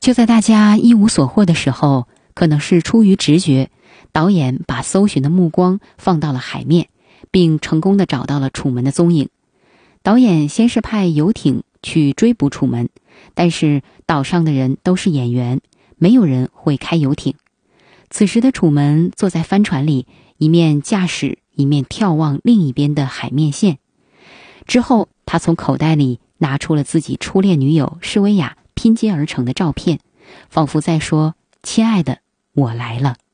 就在大家一无所获的时候，可能是出于直觉，导演把搜寻的目光放到了海面，并成功地找到了楚门的踪影。导演先是派游艇去追捕楚门，但是岛上的人都是演员，没有人会开游艇。此时的楚门坐在帆船里，一面驾驶，一面眺望另一边的海面线。之后，他从口袋里拿出了自己初恋女友施维亚拼接而成的照片，仿佛在说：“亲爱的，我来了。”